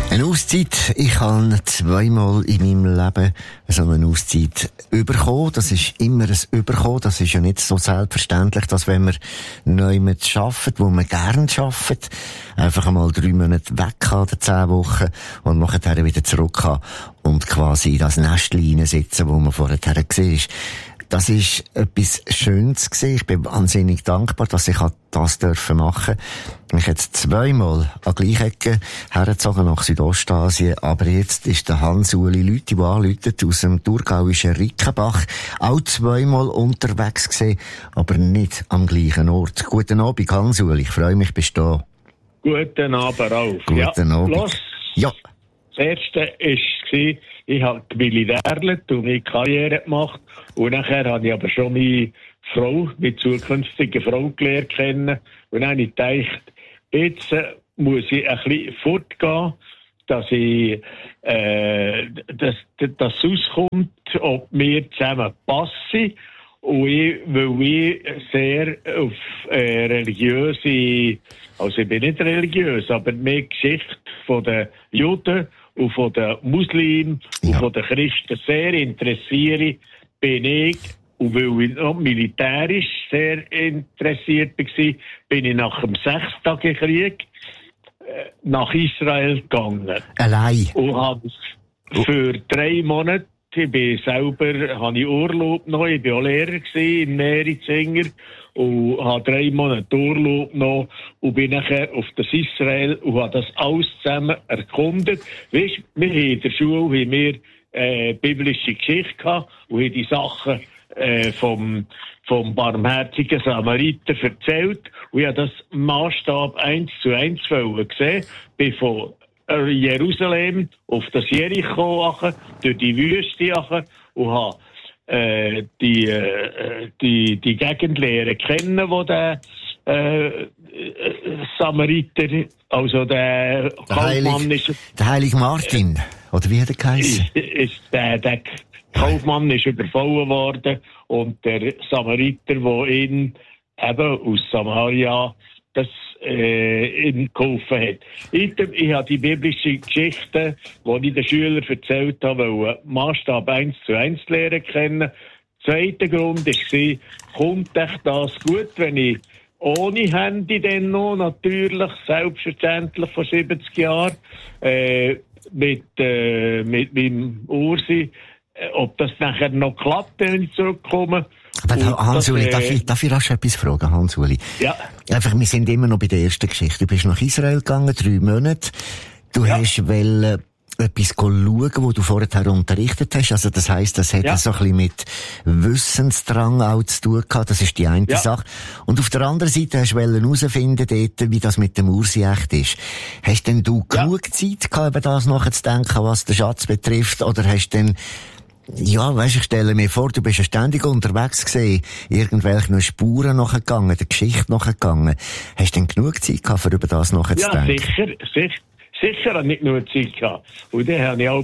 Eine Auszeit. Ich habe zweimal in meinem Leben so eine Auszeit bekommen. Das ist immer ein Überkommen. Das ist ja nicht so selbstverständlich, dass wenn man neu mit arbeitet, wo man gerne arbeitet, einfach einmal 3 Monate weg kann, oder 10 Wochen, und nachher wieder zurück kann und quasi in das Nestchen sitzen, wo man vorher gesehen ist. Das ist etwas Schönes gewesen. Ich bin wahnsinnig dankbar, dass ich das machen durfte. Ich jetzt zweimal an gleiche Ecke hergezogen nach Südostasien. Aber jetzt ist der Hans-Uli Lüthi, der anruft aus dem thurgauischen Rickenbach, auch zweimal unterwegs gewesen, aber nicht am gleichen Ort. Guten Abend, Hans-Uli. Ich freue mich, bist du da. Guten Abend, Ralf. Guten Abend. Los. Ja. Das erste war, ich habe militärlet und meine Karriere gemacht. Und nachher habe ich aber schon meine Frau, meine zukünftige Frau gelernt kennen. Und dann habe ich gedacht, jetzt muss ich ein bisschen fortgehen, dass ich, dass es auskommt, ob wir zusammen passen. Und weil ich sehr auf religiöse, also ich bin nicht religiös, aber mehr Geschichte von den Juden und von den Muslimen und von den Christen sehr interessiere, bin ich, und weil ich noch militärisch sehr interessiert war, bin ich nach dem Sechstagekrieg nach Israel gegangen. Allein? Und habe für 3 Monate, ich bin selber, habe ich Urlaub noch, ich war auch Lehrer in Merizinger und habe 3 Monate Urlaub noch und bin nachher auf das Israel und habe das alles zusammen erkundet. Weisst, wir haben in der Schule haben wir, biblische Geschichte gehabt und haben die Sachen vom barmherzigen Samariter erzählt und ich habe das Maßstab 1:1 gesehen, bin von Jerusalem auf das Jericho durch die Wüste und habe die Gegend lernen kennen, wo der Samariter, also der Kaufmann ist. Der Heilige Martin, oder wie hat er geheißen? Der Kaufmann ist überfallen worden und der Samariter, der ihn eben aus Samaria das ihm geholfen hat. Ich habe die biblische Geschichte, die ich den Schülern erzählt habe, Maßstab 1:1 lernen kennen. Zweiter Grund war, kommt echt das gut, wenn ich ohne Handy dann noch, natürlich, selbstverständlich vor 70 Jahren, mit meinem Ursi, ob das nachher noch klappt, wenn ich zurückkomme. Aber Hans-Uli, darf ich rasch etwas fragen, Hans-Uli? Ja. Einfach, wir sind immer noch bei der ersten Geschichte. Du bist nach Israel gegangen, 3 Monate. Du hast etwas schauen, wo du vorher unterrichtet hast. Also das heisst, das hat so ein bisschen mit Wissensdrang auch zu tun gehabt. Das ist die eine Sache. Und auf der anderen Seite hast du herausfinden dort, wie das mit dem Ursi echt ist. Hast denn du genug Zeit gehabt, über das nachzudenken, was den Schatz betrifft? Oder hast du denn ich stelle mir vor, du bist ja ständig unterwegs gewesen, irgendwelchen Spuren nachgegangen, der Geschichte nachgegangen. Hast du denn genug Zeit gehabt, über das nachzudenken? Ja, sicher habe ich genug Zeit gehabt. Und dann habe ich auch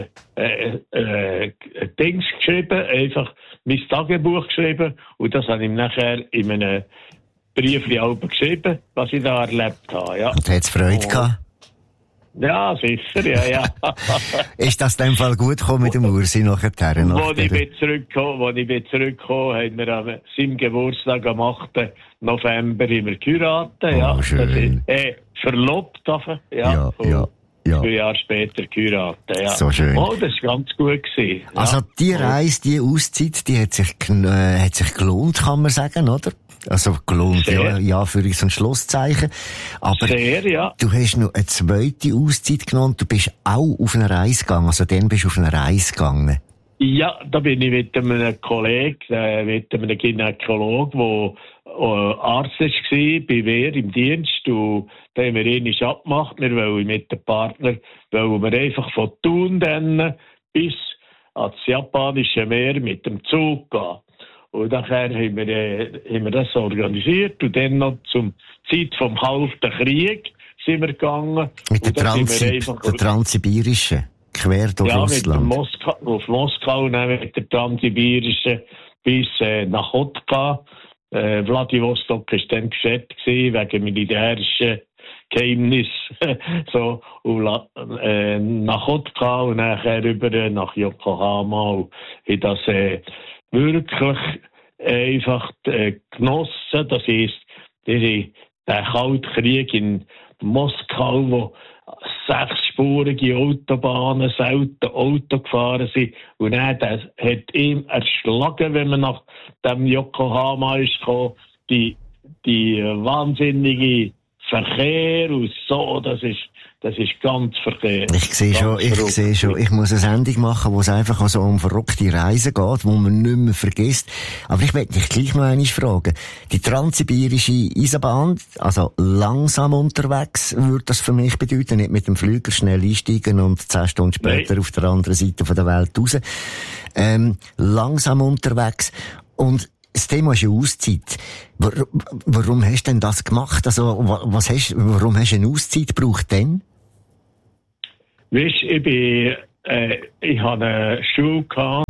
Dings geschrieben, einfach mein Tagebuch geschrieben. Und das habe ich nachher in einem Brief geschrieben, was ich da erlebt habe. Ja. Und hat es Freude gehabt? Ja, sicher, ja. Ist das in dem Fall gut gekommen mit dem Ursi nachher? Als ich zurückgekommen, haben wir an seinem Geburtstag am 8. November geheiratet. Schön. Verlobt, ja. 2 Jahre später geheiratet, ja. So schön. Oh, das war ganz gut gewesen. Ja. Also, die Reise, die Auszeit, die hat sich gelohnt, kann man sagen, oder? Also, gelohnt, ja, für so ein Schlusszeichen. Aber sehr, ja. Du hast noch eine zweite Auszeit genommen, du bist auch auf eine Reise gegangen, also dann bist du auf eine Reise gegangen. Ja, da bin ich mit einem Kollegen, mit einem Gynäkologen, der Arzt war, bei mir im Dienst, und da haben wir ihn abgemacht, wir wollen mit dem Partner, einfach von Thun dann bis ans japanische Meer mit dem Zug gehen. Und nachher haben wir das organisiert und dann noch zur Zeit vom Kalten Krieg sind wir gegangen. Mit der Transsibirischen, quer durch Russland. Ja, auf Moskau, mit der Transsibirischen bis nach Otka. Vladivostok war dann geschätzt wegen militärischen Geheimnis so und nach Otka und nachher rüber nach Yokohama und ich das wirklich einfach genossen. Das heisst, der Kalte Krieg in Moskau, wo 6-spurige Autobahnen, selten Auto gefahren sind. Und dann hat ihm erschlagen, wenn man nach dem Yokohama ist gekommen, die wahnsinnige Verkehr und so, das ist ganz verkehrt. Ich sehe schon, ich muss eine Sendung machen, wo es einfach so um verrückte Reisen geht, wo man nicht mehr vergisst. Aber ich möchte dich gleich noch einmal fragen. Die transsibirische Eisenbahn, also langsam unterwegs, würde das für mich bedeuten, nicht mit dem Flüger schnell einsteigen und 10 Stunden später auf der anderen Seite der Welt raus. Langsam unterwegs. Und das Thema ist ja Auszeit. Warum hast du denn das gemacht? Also, warum hast du eine Auszeit gebraucht denn? Weisst, ich hatte eine Schule gehabt,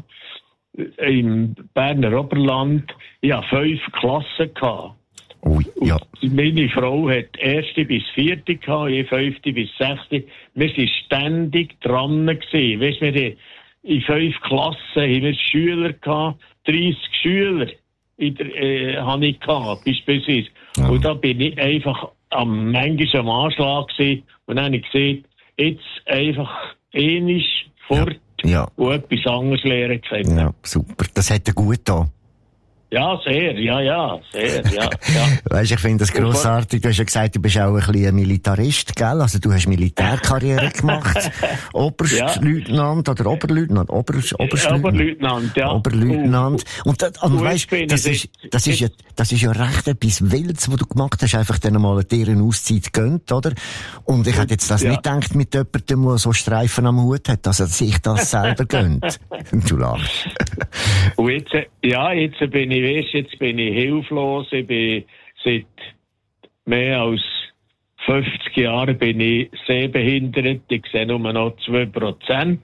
im Berner Oberland. Ich hatte 5 Klassen gehabt. Ui, ja. Meine Frau hat 1. bis 4. gehabt, ich 5. bis 6. Wir waren ständig dran gewesen. Weisst, wir in 5 Klassen haben wir Schüler gehabt, 30 Schüler. Habe ich gehabt, beispielsweise. Ja. Und da bin ich einfach manchmal am Anschlag gewesen. Und dann habe ich gesehen, jetzt einfach einmal fort und etwas anderes lernen können. Ja, super. Das hat er gut getan. Ja, sehr, ja. Weisst, ich finde das grossartig. Du hast ja gesagt, du bist auch ein bisschen ein Militarist, gell? Also du hast Militärkarriere gemacht. Oberstleutnant oder Oberleutnant? Oberleutnant, ja. Oberleutnant. Und weisst, das ist ja recht etwas Wildes, was du gemacht hast. Einfach dann mal eine Auszeit gegönnt, oder? Und ich hätte jetzt das nicht gedacht mit jemandem, der so Streifen am Hut hat, dass er sich das selber gönnt. Du lachst. Und jetzt bin ich hilflos. Ich bin seit mehr als 50 Jahren bin ich sehbehindert. Ich sehe nur noch 2%.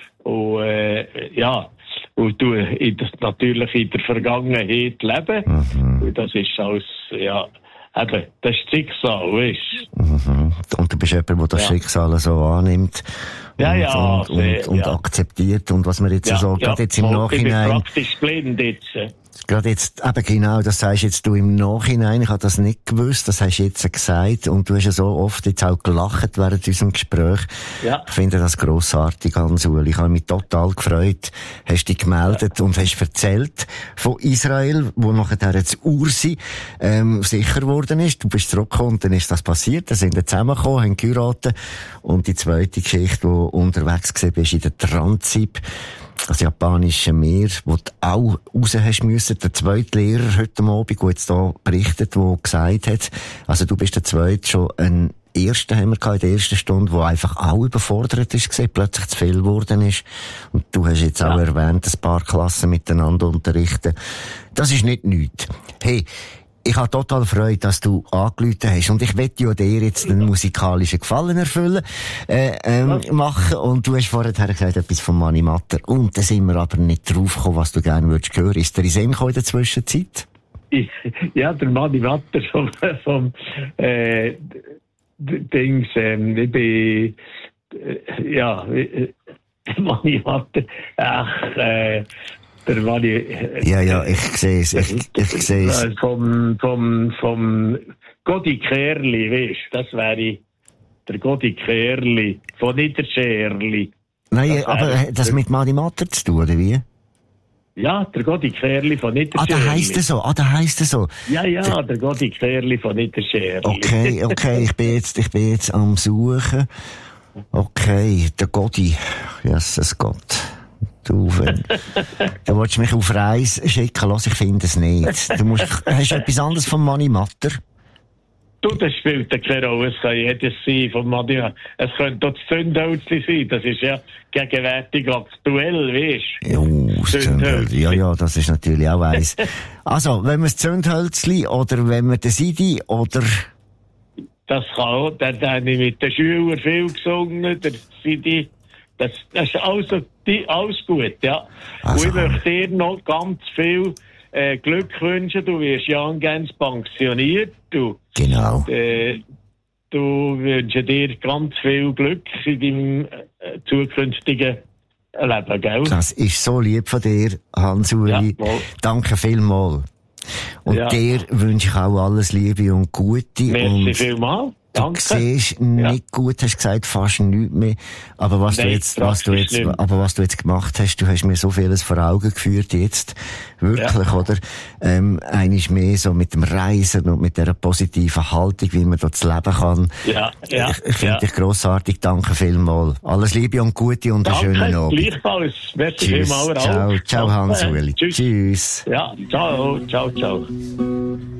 Und tue natürlich in der Vergangenheit leben. Mhm. Und das ist alles, eben, das ist Schicksal, weißt du. Mhm. Und du bist jemand, der das Schicksal so annimmt. Und akzeptiert. Und was man jetzt gerade jetzt im Nachhinein. Ich bin praktisch blind jetzt. Gerade jetzt, eben genau, das sagst jetzt du im Nachhinein, ich habe das nicht gewusst, das hast du jetzt gesagt und du hast ja so oft jetzt auch gelacht während unserem Gespräch. Ja. Ich finde das grossartig, Hans-Uli. Ich habe mich total gefreut, hast dich gemeldet und hast erzählt von Israel, wo nachher jetzt Ursi sicher geworden ist. Du bist zurückgekommen und dann ist das passiert, da sind wir zusammengekommen, haben geheiratet und die zweite Geschichte, wo unterwegs gewesen bist in der Transip, das japanische Meer, wo du auch raus hast müssen. Der zweite Lehrer heute Abend, der jetzt hier berichtet, der gesagt hat, also du bist der zweite, schon ein Erster haben wir gehabt, in der ersten Stunde, der einfach auch überfordert ist, plötzlich zu viel geworden ist. Und du hast jetzt auch erwähnt, ein paar Klassen miteinander unterrichten. Das ist nicht nichts. Hey, ich habe total Freude, dass du angerufen hast. Und ich möchte ja dir jetzt einen musikalischen Gefallen erfüllen, machen. Und du hast vorher gesagt, etwas von Mani Matter. Und da sind wir aber nicht drauf gekommen, was du gerne würdest hören. Ist der in Sinn gekommen in der Zwischenzeit? Ja, der Mani Matter vom Dings, ich bin, Mani Matter, der Mani, ich sehe es, ich sehe es. Vom Godi Kerli, weißt, das wäre der Godi Kerli, von Niederscherli. Nein, aber hat das mit Mani Matter zu tun, oder wie? Ja, der Godi Kerli von Niederscherli. Da heisst er so. Ja, der Godi Kerli von Niederscherli. Okay, ich bin jetzt am Suchen. Okay, der Godi. Jesus Gott. Du willst mich auf Reis schicken, lass, ich finde es nicht. Hast du etwas anderes von Mani Matter? Du, das spielt keine Rolle. Es kann jedes sein von Mani. Es könnte auch das Zündhölzli sein. Das ist ja gegenwärtig aktuell, weißt du? Zündhölzli. Ja, das ist natürlich auch weiss. Also, wenn wir das Zündhölzli oder wenn wir den Sidi oder... Das kann auch. Dann habe ich mit den Schülern viel gesungen, der Sidi. Das ist alles gut, ja. Also. Und ich möchte dir noch ganz viel Glück wünschen. Du wirst ja ganz pensioniert. Genau. und wünsche dir ganz viel Glück in deinem zukünftigen Leben, gell? Das ist so lieb von dir, Hans-Uli. Ja, danke vielmals. Und dir wünsche ich auch alles Liebe und Gute. Merci vielmals. Danke. Du siehst nicht gut, hast gesagt, fast nichts mehr. Aber was du jetzt gemacht hast, du hast mir so vieles vor Augen geführt jetzt. Wirklich, oder? Eines mehr so mit dem Reisen und mit dieser positiven Haltung, wie man dort leben kann. Ich finde dich grossartig. Danke vielmals. Alles Liebe und Gute und einen schönen Abend. Gleichfalls. Merci vielmals auch. Ciao, Hans-Uli. Tschüss. Ja, ciao.